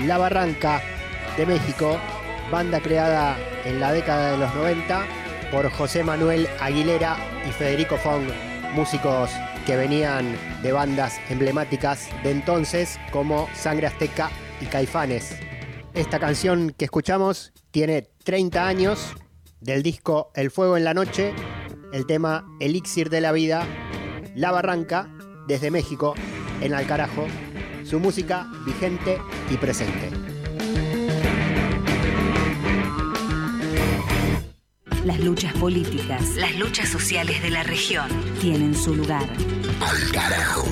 La Barranca de México, banda creada en la década de los 90 por José Manuel Aguilera y Federico Fong, músicos que venían de bandas emblemáticas de entonces como Sangre Azteca y Caifanes. Esta canción que escuchamos tiene 30 años, del disco El Fuego en la Noche, el tema Elixir de la Vida, La Barranca, desde México, en Al Carajo, su música vigente y presente. Las luchas políticas, las luchas sociales de la región tienen su lugar. Al Carajo.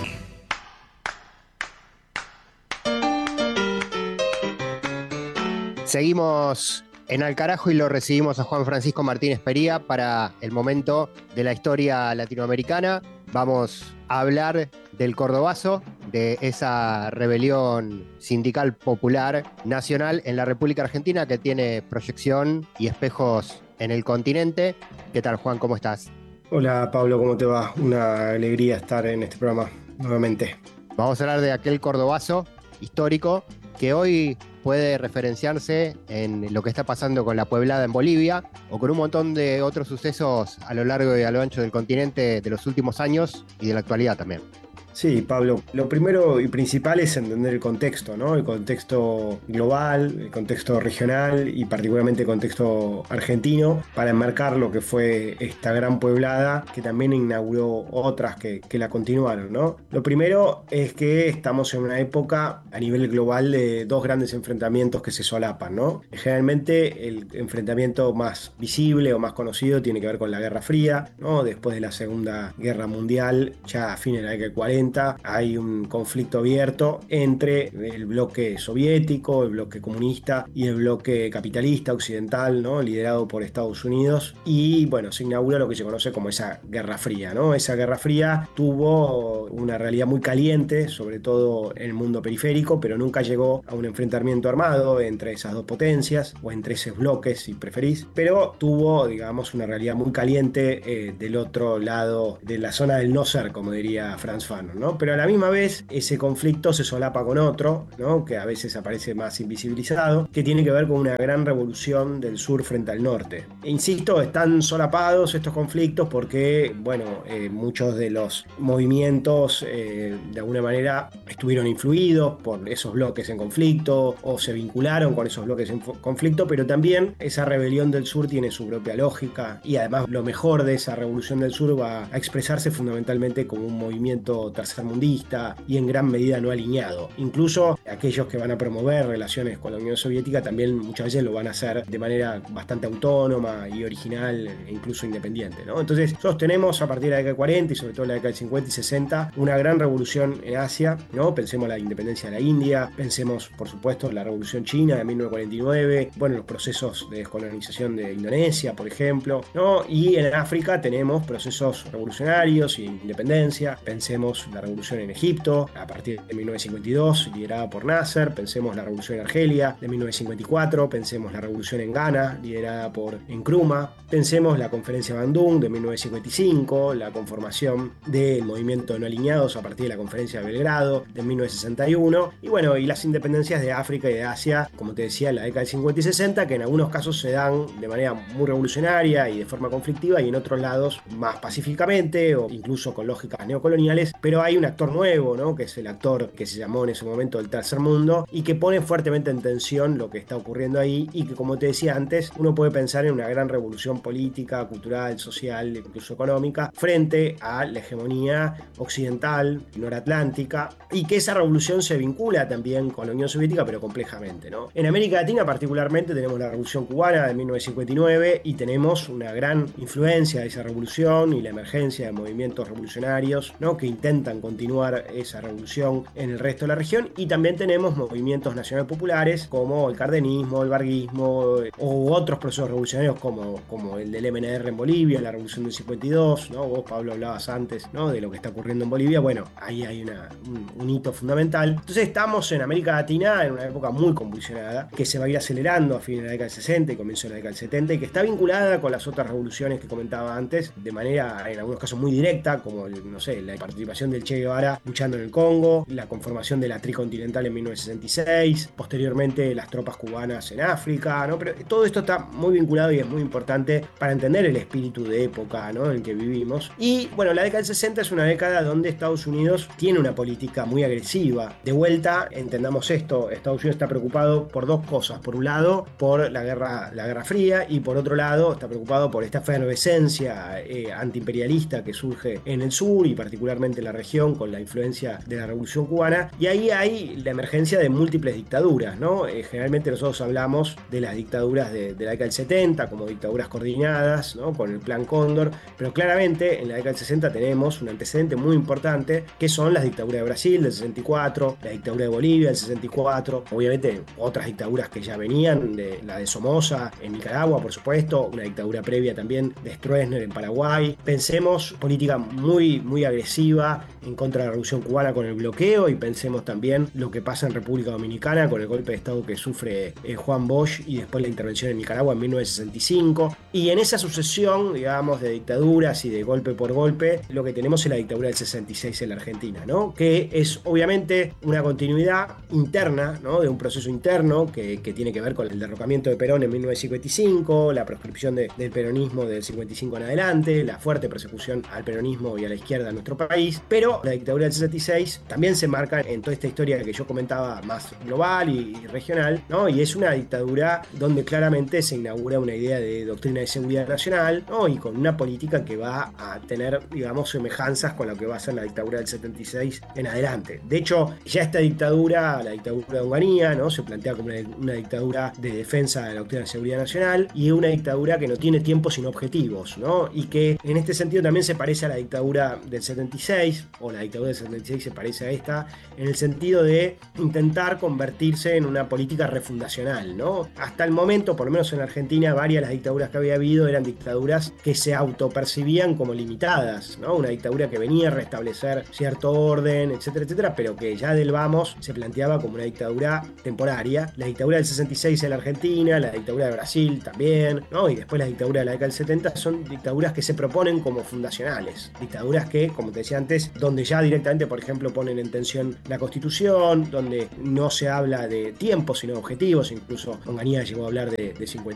Seguimos en Al Carajo y lo recibimos a Juan Francisco Martínez Pería para el momento de la historia latinoamericana. Vamos a hablar del Cordobazo, de esa rebelión sindical popular nacional en la República Argentina que tiene proyección y espejos en el continente. ¿Qué tal, Juan? ¿Cómo estás? Hola, Pablo, ¿cómo te va? Una alegría estar en este programa nuevamente. Vamos a hablar de aquel Cordobazo histórico que hoy puede referenciarse en lo que está pasando con la Pueblada en Bolivia o con un montón de otros sucesos a lo largo y a lo ancho del continente de los últimos años y de la actualidad también. Sí, Pablo, lo primero y principal es entender el contexto, ¿no? El contexto global, el contexto regional y particularmente el contexto argentino para enmarcar lo que fue esta gran pueblada que también inauguró otras que la continuaron, ¿no? Lo primero es que estamos en una época a nivel global de dos grandes enfrentamientos que se solapan, ¿no? Generalmente el enfrentamiento más visible o más conocido tiene que ver con la Guerra Fría, ¿no? Después de la Segunda Guerra Mundial, ya a fines de la década de 40, hay un conflicto abierto entre el bloque soviético, el bloque comunista y el bloque capitalista occidental, ¿no? Liderado por Estados Unidos, y bueno, se inaugura lo que se conoce como esa Guerra Fría, ¿no? Esa Guerra Fría tuvo una realidad muy caliente, sobre todo en el mundo periférico, pero nunca llegó a un enfrentamiento armado entre esas dos potencias o entre esos bloques, si preferís, pero tuvo, digamos, una realidad muy caliente del otro lado de la zona del no ser, como diría Franz Fanon, ¿no? Pero a la misma vez ese conflicto se solapa con otro, ¿no? Que a veces aparece más invisibilizado, que tiene que ver con una gran revolución del sur frente al norte. E insisto, están solapados estos conflictos porque, bueno, muchos de los movimientos de alguna manera estuvieron influidos por esos bloques en conflicto o se vincularon con esos bloques en conflicto, pero también esa rebelión del sur tiene su propia lógica y además lo mejor de esa revolución del sur va a expresarse fundamentalmente como un movimiento tercermundista y en gran medida no alineado. Incluso aquellos que van a promover relaciones con la Unión Soviética también muchas veces lo van a hacer de manera bastante autónoma y original e incluso independiente, ¿no? Entonces nosotros tenemos a partir de la década de 40 y sobre todo la década del 50 y 60 una gran revolución en Asia, ¿no? Pensemos la independencia de la India, pensemos por supuesto la revolución china de 1949, bueno, los procesos de descolonización de Indonesia, por ejemplo, ¿no? Y en África tenemos procesos revolucionarios y independencia, pensemos la revolución en Egipto a partir de 1952 liderada por Nasser, pensemos la revolución en Argelia de 1954, pensemos la revolución en Ghana liderada por Nkrumah, pensemos la conferencia de Bandung de 1955, la conformación del movimiento de no alineados a partir de la conferencia de Belgrado de 1961 y bueno, y las independencias de África y de Asia, como te decía, en la década del 50 y 60, que en algunos casos se dan de manera muy revolucionaria y de forma conflictiva y en otros lados más pacíficamente o incluso con lógicas neocoloniales, pero hay un actor nuevo, ¿no? Que es el actor que se llamó en ese momento el Tercer Mundo y que pone fuertemente en tensión lo que está ocurriendo ahí y que, como te decía antes, uno puede pensar en una gran revolución política, cultural, social, incluso económica, frente a la hegemonía occidental, noratlántica, y que esa revolución se vincula también con la Unión Soviética, pero complejamente, ¿no? En América Latina particularmente tenemos la Revolución Cubana de 1959 y tenemos una gran influencia de esa revolución y la emergencia de movimientos revolucionarios, ¿no? Que intentan continuar esa revolución en el resto de la región, y también tenemos movimientos nacionales populares como el cardenismo, el varguismo o otros procesos revolucionarios como el del MNR en Bolivia, la revolución del 52, ¿no? Vos, Pablo, hablabas antes, ¿no? De lo que está ocurriendo en Bolivia. Bueno, ahí hay un hito fundamental. Entonces estamos en América Latina en una época muy convulsionada que se va a ir acelerando a fines de la década del 60 y comienzo de la década del 70 y que está vinculada con las otras revoluciones que comentaba antes de manera en algunos casos muy directa, como no sé, la participación del Che Guevara luchando en el Congo, la conformación de la Tricontinental en 1966, posteriormente las tropas cubanas en África, ¿no? Pero todo esto está muy vinculado y es muy importante para entender el espíritu de época, ¿no?, en el que vivimos. Y bueno, la década del 60 es una década donde Estados Unidos tiene una política muy agresiva. De vuelta, entendamos esto, Estados Unidos está preocupado por dos cosas. Por un lado, por la Guerra Fría, y por otro lado, está preocupado por esta efervescencia antiimperialista que surge en el sur y particularmente en la región con la influencia de la Revolución Cubana. Y ahí hay la emergencia de múltiples dictaduras, ¿no? Generalmente nosotros hablamos de las dictaduras de la década del 70 como dictaduras coordinadas, ¿no?, con el Plan Cóndor, pero claramente en la década del 60 tenemos un antecedente muy importante que son las dictaduras de Brasil del 64, la dictadura de Bolivia del 64, obviamente otras dictaduras que ya venían, la de Somoza en Nicaragua, por supuesto, una dictadura previa también de Stroessner en Paraguay. Pensemos política muy, muy agresiva en contra de la Revolución Cubana con el bloqueo, y pensemos también lo que pasa en República Dominicana con el golpe de Estado que sufre Juan Bosch y después la intervención en Nicaragua en 1965. Y en esa sucesión, digamos, de dictaduras y de golpe por golpe, lo que tenemos es la dictadura del 66 en la Argentina, ¿no?, que es obviamente una continuidad interna, ¿no?, de un proceso interno que tiene que ver con el derrocamiento de Perón en 1955, la proscripción del peronismo del 55 en adelante, la fuerte persecución al peronismo y a la izquierda en nuestro país. Pero la dictadura del 66 también se marca en toda esta historia que yo comentaba más global y regional, ¿no?, y es una dictadura donde claramente se inaugura una idea de doctrina de seguridad nacional, ¿no?, y con una política que va a tener, digamos, semejanzas con lo que va a ser la dictadura del 76 en adelante. De hecho, ya esta dictadura, la dictadura de Onganía, ¿no?, se plantea como una dictadura de defensa de la doctrina de seguridad nacional y una dictadura que no tiene tiempos sin objetivos, ¿no?, y que en este sentido también se parece a la dictadura del 76, o la dictadura del 76 se parece a esta, en el sentido de intentar convertirse en una política refundacional, ¿no? Hasta el momento, por lo menos en Argentina, varias de las dictaduras que había habido eran dictaduras que se autopercibían como limitadas, ¿no? Una dictadura que venía a restablecer cierto orden, etcétera, etcétera, pero que ya del vamos se planteaba como una dictadura temporaria. La dictadura del 66 en la Argentina, la dictadura de Brasil también, ¿no?, y después la dictadura de la década del 70 son dictaduras que se proponen como fundacionales, dictaduras que, como te decía antes, donde ya directamente, por ejemplo, ponen en tensión la Constitución, donde no se habla de tiempos sino objetivos, incluso Onganía llegó a hablar de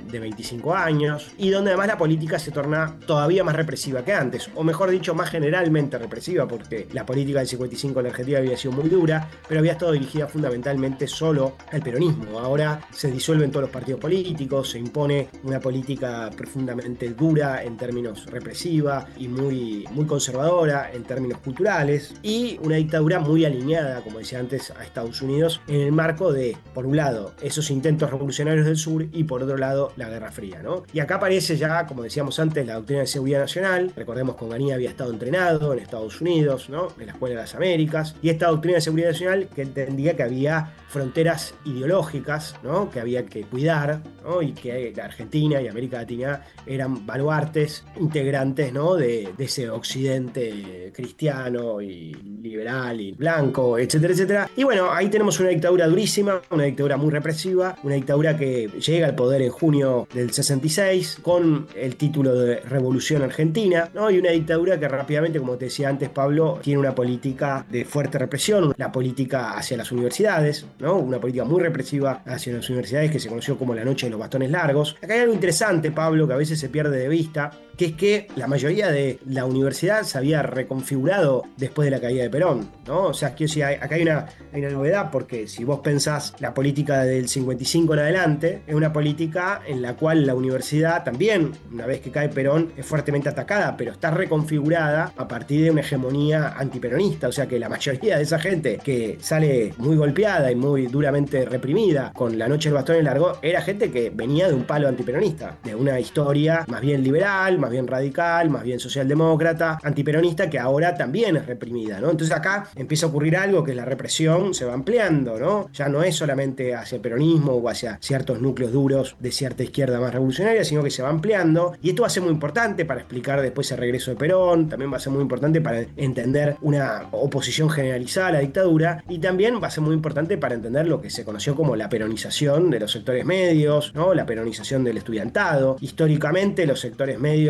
25 años, y donde además la política se torna todavía más represiva que antes, o mejor dicho, más generalmente represiva, porque la política del 55 en la Argentina había sido muy dura, pero había estado dirigida fundamentalmente solo al peronismo. Ahora se disuelven todos los partidos políticos, se impone una política profundamente dura en términos represiva y muy, muy conservadora en términos culturales, y una dictadura muy alineada, como decía antes, a Estados Unidos en el marco de, por un lado, esos intentos revolucionarios del sur y por otro lado, la Guerra Fría, ¿no? Y acá aparece ya, como decíamos antes, la doctrina de seguridad nacional. Recordemos que Onganía había estado entrenado en Estados Unidos, ¿no?, en la Escuela de las Américas, y esta doctrina de seguridad nacional que entendía que había fronteras ideológicas, ¿no?, que había que cuidar, ¿no?, y que la Argentina y América Latina eran baluartes integrantes, ¿no?, de ese occidente cristiano y liberal y blanco, etcétera, etcétera. Y bueno, ahí tenemos una dictadura durísima, una dictadura muy represiva, una dictadura que llega al poder en junio del 66 con el título de Revolución Argentina, ¿no?, y una dictadura que rápidamente, como te decía antes, Pablo, tiene una política de fuerte represión, la política hacia las universidades, ¿no?, una política muy represiva hacia las universidades que se conoció como la noche de los bastones largos. Acá hay algo interesante, Pablo, que a veces se pierde de vista, que es que la mayoría de la universidad se había reconfigurado después de la caída de Perón, ¿no? O sea, quiero decir, acá hay una novedad, porque si vos pensás la política del 55 en adelante, es una política en la cual la universidad también, una vez que cae Perón, es fuertemente atacada, pero está reconfigurada a partir de una hegemonía antiperonista. O sea que la mayoría de esa gente que sale muy golpeada y muy duramente reprimida con la noche del bastón largo, era gente que venía de un palo antiperonista, de una historia más bien liberal, más bien radical, más bien socialdemócrata, antiperonista, que ahora también es reprimida, ¿no? Entonces acá empieza a ocurrir algo, que la represión se va ampliando, ¿no? Ya no es solamente hacia el peronismo o hacia ciertos núcleos duros de cierta izquierda más revolucionaria, sino que se va ampliando, y esto va a ser muy importante para explicar después el regreso de Perón, también va a ser muy importante para entender una oposición generalizada a la dictadura, y también va a ser muy importante para entender lo que se conoció como la peronización de los sectores medios, ¿no?, la peronización del estudiantado. Históricamente los sectores medios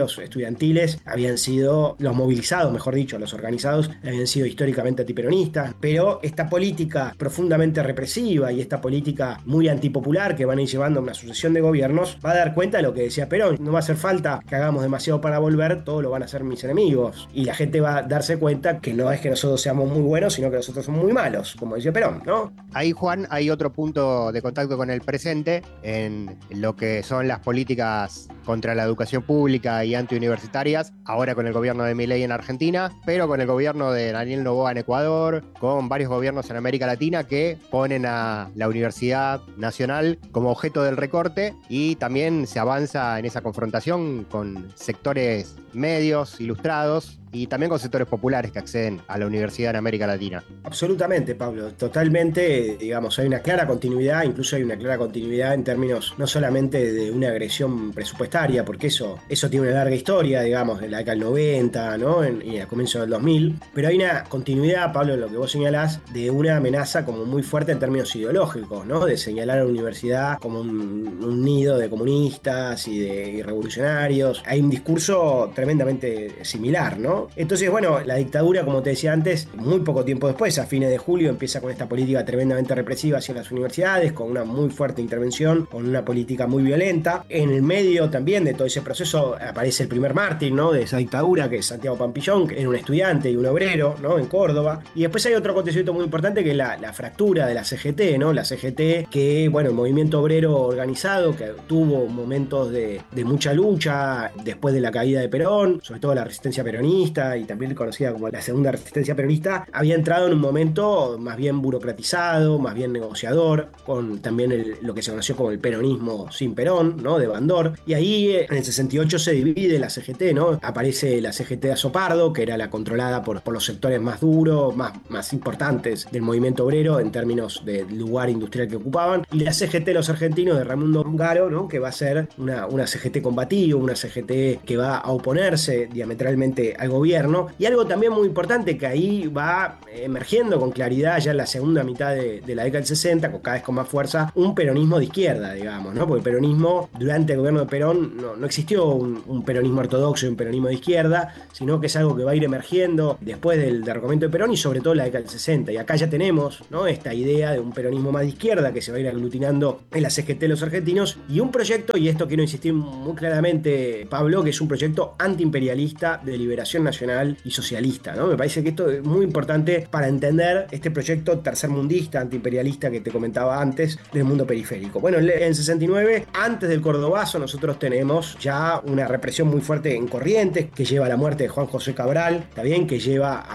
colegios estudiantiles habían sido, los movilizados, mejor dicho, los organizados, habían sido históricamente antiperonistas, pero esta política profundamente represiva y esta política muy antipopular que van a ir llevando a una sucesión de gobiernos va a dar cuenta de lo que decía Perón: no va a hacer falta que hagamos demasiado para volver, todo lo van a hacer mis enemigos, y la gente va a darse cuenta que no es que nosotros seamos muy buenos, sino que nosotros somos muy malos, como decía Perón, ¿no? Ahí, Juan, hay otro punto de contacto con el presente en lo que son las políticas contra la educación pública y antiuniversitarias, ahora con el gobierno de Milei en Argentina, pero con el gobierno de Daniel Noboa en Ecuador, con varios gobiernos en América Latina que ponen a la Universidad Nacional como objeto del recorte, y también se avanza en esa confrontación con sectores medios, ilustrados, y también con sectores populares que acceden a la universidad en América Latina. Absolutamente, Pablo, totalmente, digamos, hay una clara continuidad, incluso hay una clara continuidad en términos no solamente de una agresión presupuestaria, porque eso tiene una larga historia, digamos, en la década del 90, ¿no? Y a comienzos del 2000, pero hay una continuidad, Pablo, en lo que vos señalás, de una amenaza como muy fuerte en términos ideológicos, ¿no? De señalar a la universidad como un nido de comunistas y revolucionarios. Hay un discurso tremendamente similar, ¿no? Entonces, bueno, la dictadura, como te decía antes, muy poco tiempo después, a fines de julio, empieza con esta política tremendamente represiva hacia las universidades, con una muy fuerte intervención, con una política muy violenta. En el medio también de todo ese proceso aparece el primer mártir, ¿no?, de esa dictadura, que es Santiago Pampillón, que era un estudiante y un obrero, ¿no?, en Córdoba. Y después hay otro acontecimiento muy importante, que es la fractura de la CGT, ¿no? La CGT, que, bueno, el movimiento obrero organizado, que tuvo momentos de mucha lucha después de la caída de Perón, sobre todo la resistencia peronista, y también conocida como la segunda resistencia peronista, había entrado en un momento más bien burocratizado, más bien negociador, con también lo que se conoció como el peronismo sin Perón, ¿no?, de Bandor. Y ahí en el 68 se divide la CGT, ¿no? Aparece la CGT de Azopardo, que era la controlada por los sectores más duros, más importantes del movimiento obrero en términos del lugar industrial que ocupaban, y la CGT de los argentinos de Raimundo Ongaro, ¿no?, que va a ser una CGT combativa, una CGT que va a oponerse diametralmente al gobierno. Y algo también muy importante que ahí va emergiendo con claridad ya en la segunda mitad de la década del 60, cada vez con más fuerza, un peronismo de izquierda, digamos, ¿no? Porque el peronismo, durante el gobierno de Perón, no existió un peronismo ortodoxo y un peronismo de izquierda, sino que es algo que va a ir emergiendo después del derrocamiento de Perón y sobre todo en la década del 60. Y acá ya tenemos, ¿no?, esta idea de un peronismo más de izquierda que se va a ir aglutinando en la CGT de los argentinos, y un proyecto, y esto quiero insistir muy claramente, Pablo, que es un proyecto antiimperialista de liberación nacional y socialista, ¿no? Me parece que esto es muy importante para entender este proyecto tercermundista, antiimperialista que te comentaba antes, del mundo periférico. Bueno, en 69, antes del Cordobazo, nosotros tenemos ya una represión muy fuerte en Corrientes, que lleva a la muerte de Juan José Cabral, también, que lleva a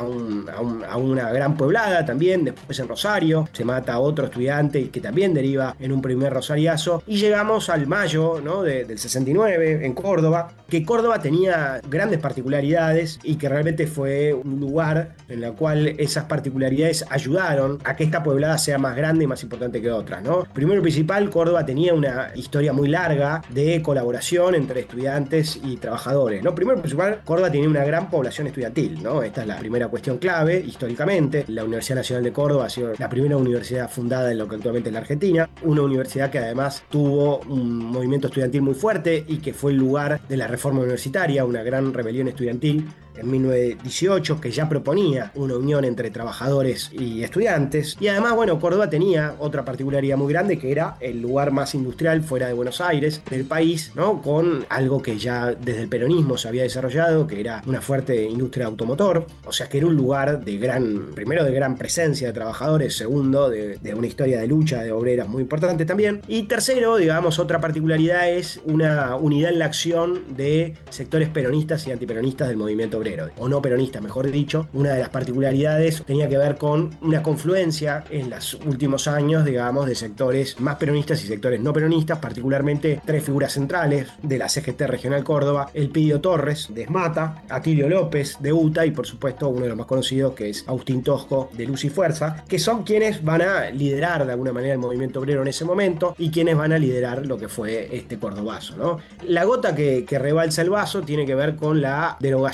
una gran pueblada también. Después en Rosario se mata a otro estudiante, y que también deriva en un primer rosariazo, y llegamos al mayo, ¿no?, del 69 en Córdoba, que Córdoba tenía grandes particularidades y que realmente fue un lugar en el cual esas particularidades ayudaron a que esta poblada sea más grande y más importante que otras, ¿no? Primero y principal, Córdoba tenía una historia muy larga de colaboración entre estudiantes y trabajadores, ¿no? Primero y principal, Córdoba tenía una gran población estudiantil, ¿no? Esta es la primera cuestión clave históricamente. La Universidad Nacional de Córdoba ha sido la primera universidad fundada en lo que actualmente es la Argentina, una universidad que además tuvo un movimiento estudiantil muy fuerte y que fue el lugar de la reforma universitaria, una gran rebelión estudiantil en 1918, que ya proponía una unión entre trabajadores y estudiantes. Y además, bueno, Córdoba tenía otra particularidad muy grande, que era el lugar más industrial fuera de Buenos Aires del país, ¿no?, con algo que ya desde el peronismo se había desarrollado, que era una fuerte industria automotor. O sea, que era un lugar primero de gran presencia de trabajadores, segundo, de una historia de lucha de obreras muy importante también, y tercero, digamos, otra particularidad es una unidad en la acción de sectores peronistas y antiperonistas del movimiento obrero, o no peronista, mejor dicho. Una de las particularidades tenía que ver con una confluencia en los últimos años, digamos, de sectores más peronistas y sectores no peronistas, particularmente tres figuras centrales de la CGT Regional Córdoba: Elpidio Torres, de Esmata; Atilio López, de UTA; y por supuesto uno de los más conocidos, que es Agustín Tosco, de Luz y Fuerza, que son quienes van a liderar de alguna manera el movimiento obrero en ese momento y quienes van a liderar lo que fue este Cordobazo, ¿no? La gota que rebalsa el vaso tiene que ver con la derogación del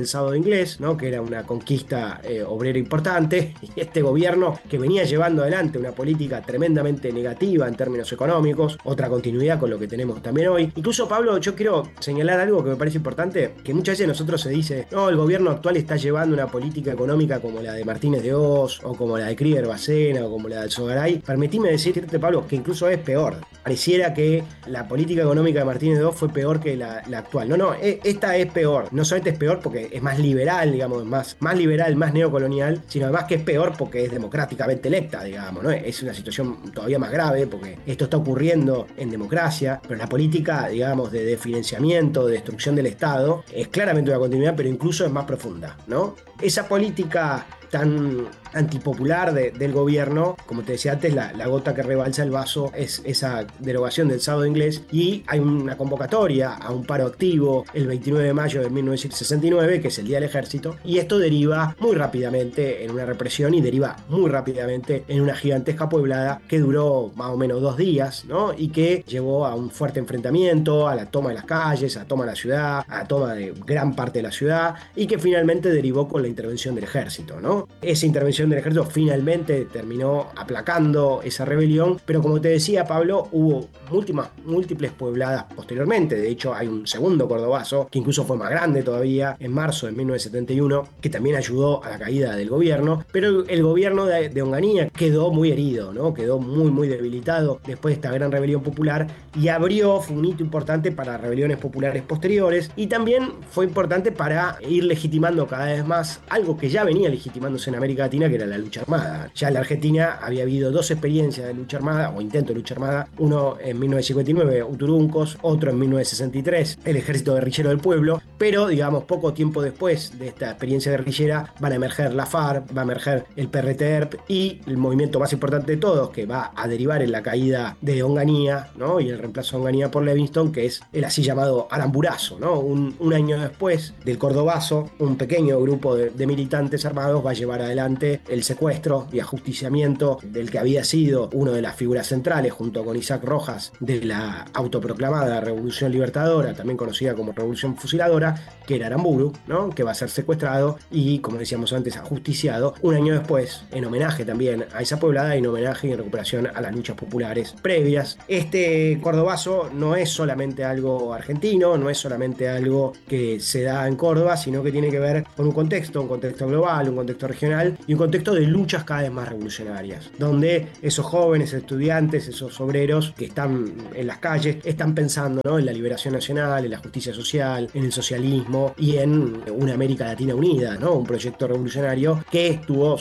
del sábado inglés, ¿no? Que era una conquista obrera importante, y este gobierno que venía llevando adelante una política tremendamente negativa en términos económicos, otra continuidad con lo que tenemos también hoy. Incluso, Pablo, yo quiero señalar algo que me parece importante, que muchas veces nosotros se dice, no, el gobierno actual está llevando una política económica como la de Martínez de Hoz, o como la de Krieger Bacena, o como la de Alzogaray. Permitime decirte, Pablo, que incluso es peor. Pareciera que la política económica de Martínez de Hoz fue peor que la actual. No, esta es peor. No solamente es peor porque es más liberal, digamos, más liberal, más neocolonial, sino además que es peor porque es democráticamente electa, digamos, ¿no? Es una situación todavía más grave porque esto está ocurriendo en democracia, pero la política, digamos, de financiamiento, de destrucción del Estado, es claramente una continuidad, pero incluso es más profunda, ¿no? Esa política tan antipopular del gobierno, como te decía antes, la gota que rebalsa el vaso es esa derogación del sábado inglés, y hay una convocatoria a un paro activo el 29 de mayo de 1969, que es el Día del Ejército, y esto deriva muy rápidamente en una represión y deriva muy rápidamente en una gigantesca pueblada que duró más o menos 2 días, ¿no? Y que llevó a un fuerte enfrentamiento, a la toma de las calles, a la toma de la ciudad, a la toma de gran parte de la ciudad, y que finalmente derivó con la intervención del ejército, ¿no? Esa intervención del ejército finalmente terminó aplacando esa rebelión, pero como te decía, Pablo, hubo múltiples puebladas posteriormente. De hecho, hay un segundo cordobazo que incluso fue más grande todavía, en marzo de 1971, que también ayudó a la caída del gobierno, pero el gobierno de Onganía quedó muy herido, ¿no? Quedó muy debilitado después de esta gran rebelión popular, y fue un hito importante para rebeliones populares posteriores, y también fue importante para ir legitimando cada vez más algo que ya venía legitimándose en América Latina, que era la lucha armada. Ya en la Argentina había habido 2 experiencias de lucha armada, o intento de lucha armada, uno en 1959, Uturuncos, otro en 1963, el Ejército Guerrillero del Pueblo, pero digamos poco tiempo después de esta experiencia guerrillera van a emerger la FARC, va a emerger el PRT-ERP y el movimiento más importante de todos, que va a derivar en la caída de Onganía, ¿no? Y el reemplazo de Onganía por Livingston, que es el así llamado Aramburazo, ¿no? Un año después del Cordobazo, un pequeño grupo de militantes armados va a llevar adelante el secuestro y ajusticiamiento del que había sido uno de las figuras centrales, junto con Isaac Rojas, de la autoproclamada Revolución Libertadora, también conocida como Revolución Fusiladora, que era Aramburu, ¿no? Que va a ser secuestrado y, como decíamos antes, ajusticiado un año después, en homenaje también a esa poblada, en homenaje y en recuperación a las luchas populares previas. Este Cordobazo no es solamente algo argentino, no es solamente algo que se da en Córdoba, sino que tiene que ver con un contexto global, un contexto regional y un contexto de luchas cada vez más revolucionarias, donde esos jóvenes estudiantes, esos obreros que están en las calles, están pensando, ¿no? En la liberación nacional, en la justicia social, en el socialismo y en una América Latina unida, ¿no? Un proyecto revolucionario que estuvo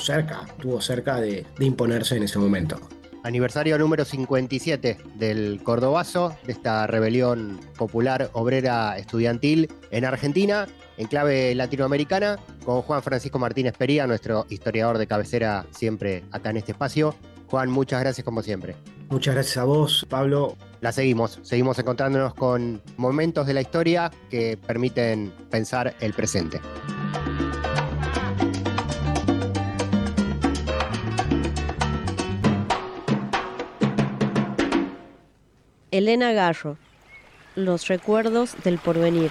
cerca de imponerse en ese momento. Aniversario número 57 del Cordobazo, de esta rebelión popular obrera estudiantil en Argentina, en clave latinoamericana, con Juan Francisco Martínez Pería, nuestro historiador de cabecera siempre acá en este espacio. Juan, muchas gracias como siempre. Muchas gracias a vos, Pablo. La seguimos encontrándonos con momentos de la historia que permiten pensar el presente. Elena Garro, Los recuerdos del porvenir.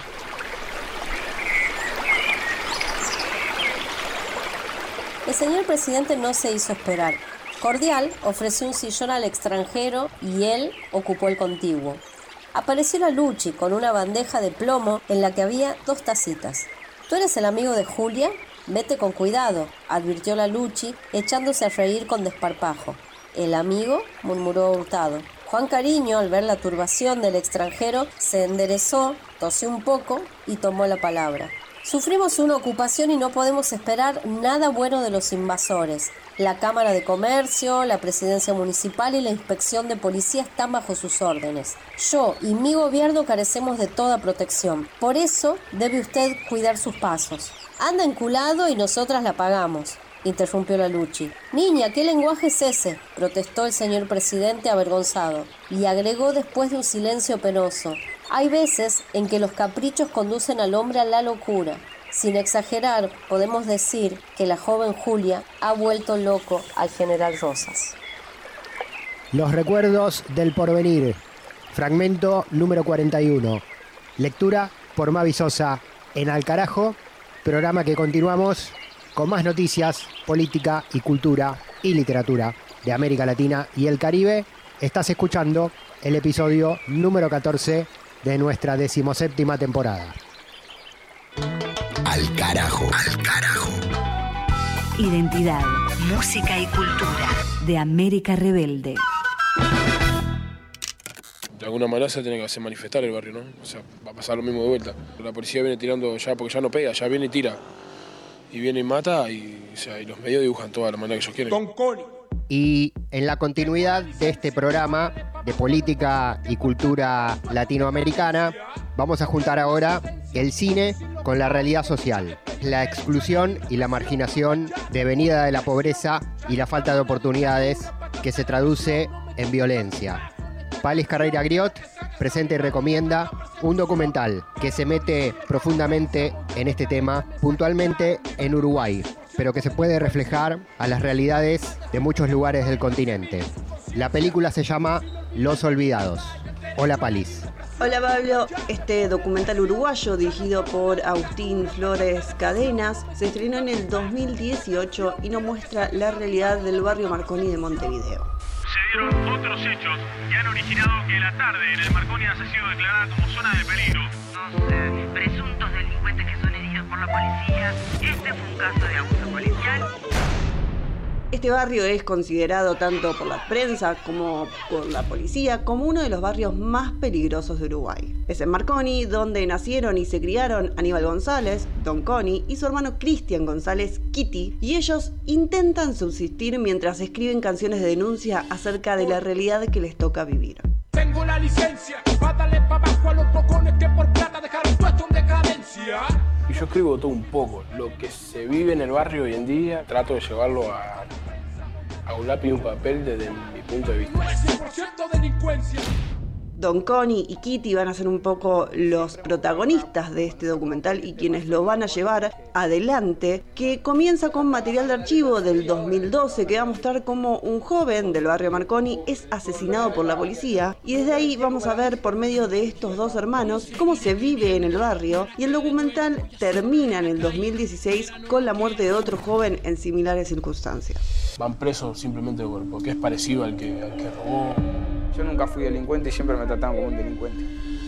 El señor presidente no se hizo esperar. Cordial ofreció un sillón al extranjero y él ocupó el contiguo. Apareció la Luchi con una bandeja de plomo en la que había 2 tacitas. ¿Tú eres el amigo de Julia? Vete con cuidado, advirtió la Luchi, echándose a reír con desparpajo. ¿El amigo?, murmuró Hurtado. Juan Cariño, al ver la turbación del extranjero, se enderezó, tosió un poco y tomó la palabra. Sufrimos una ocupación y no podemos esperar nada bueno de los invasores. La Cámara de Comercio, la Presidencia Municipal y la Inspección de Policía están bajo sus órdenes. Yo y mi gobierno carecemos de toda protección. Por eso debe usted cuidar sus pasos. Anda enculado y nosotras la pagamos, interrumpió la Luchi. Niña, ¿qué lenguaje es ese?, protestó el señor presidente avergonzado, y agregó después de un silencio penoso. Hay veces en que los caprichos conducen al hombre a la locura. Sin exagerar, podemos decir que la joven Julia ha vuelto loco al general Rosas. Los recuerdos del porvenir. Fragmento número 41. Lectura por Mavi Sosa en Al Carajo, Programa que continuamos con más noticias, política y cultura y literatura de América Latina y el Caribe. Estás escuchando el episodio número 14 de nuestra 17ª temporada. Al carajo. Al carajo. Identidad, música y cultura de América Rebelde. De alguna manera se tiene que hacer manifestar el barrio, ¿no? O sea, va a pasar lo mismo de vuelta. La policía viene tirando ya, porque ya no pega, ya viene y tira. Y viene y mata, y los medios dibujan toda la manera que ellos quieren. Y en la continuidad de este programa de política y cultura latinoamericana, vamos a juntar ahora el cine con la realidad social, la exclusión y la marginación devenida de la pobreza y la falta de oportunidades que se traduce en violencia. Palis Carreira Griot presenta y recomienda un documental que se mete profundamente en este tema, puntualmente en Uruguay, pero que se puede reflejar a las realidades de muchos lugares del continente. La película se llama Los Olvidados. Hola Palis. Hola Pablo, este documental uruguayo dirigido por Agustín Flores Cadenas se estrenó en el 2018 y nos muestra la realidad del barrio Marconi de Montevideo. Se dieron otros hechos que han originado que la tarde en el Marconi haya sido declarada como zona de peligro. Dos presuntos delincuentes que son heridos por la policía. Este fue un caso de abuso policial. Este barrio es considerado tanto por la prensa como por la policía como uno de los barrios más peligrosos de Uruguay. Es en Marconi donde nacieron y se criaron Aníbal González, Don Coni, y su hermano Cristian González, Kitty, y ellos intentan subsistir mientras escriben canciones de denuncia acerca de la realidad que les toca vivir. Tengo la licencia para darle para abajo a los bocones que por plata dejaron puesto en decadencia. Y yo escribo todo un poco. Lo que se vive en el barrio hoy en día, trato de llevarlo a un lápiz y un papel desde mi punto de vista. 100% delincuencia. Don Coni y Kitty van a ser un poco los protagonistas de este documental y quienes lo van a llevar adelante, que comienza con material de archivo del 2012 que va a mostrar cómo un joven del barrio Marconi es asesinado por la policía, y desde ahí vamos a ver por medio de estos dos hermanos cómo se vive en el barrio, y el documental termina en el 2016 con la muerte de otro joven en similares circunstancias. Van presos simplemente porque es parecido al que robó. Yo nunca fui delincuente y siempre me trataban como un delincuente.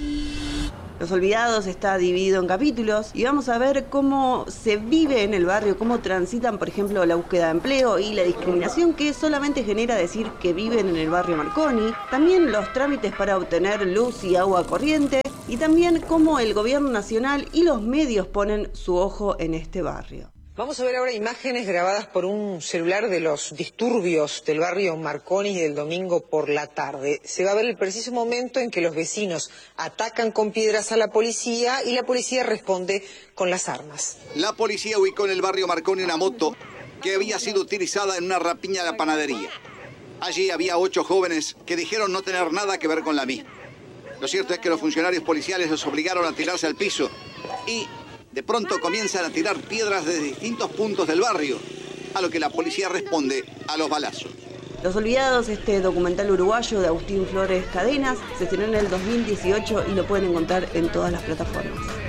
Los Olvidados está dividido en capítulos y vamos a ver cómo se vive en el barrio, cómo transitan, por ejemplo, la búsqueda de empleo y la discriminación que solamente genera decir que viven en el barrio Marconi, también los trámites para obtener luz y agua corriente, y también cómo el gobierno nacional y los medios ponen su ojo en este barrio. Vamos a ver ahora imágenes grabadas por un celular de los disturbios del barrio Marconi del domingo por la tarde. Se va a ver el preciso momento en que los vecinos atacan con piedras a la policía y la policía responde con las armas. La policía ubicó en el barrio Marconi una moto que había sido utilizada en una rapiña a la panadería. Allí había 8 jóvenes que dijeron no tener nada que ver con la misma. Lo cierto es que los funcionarios policiales los obligaron a tirarse al piso y de pronto comienzan a tirar piedras desde distintos puntos del barrio, a lo que la policía responde a los balazos. Los Olvidados, este documental uruguayo de Agustín Flores Cadenas, se estrenó en el 2018 y lo pueden encontrar en todas las plataformas.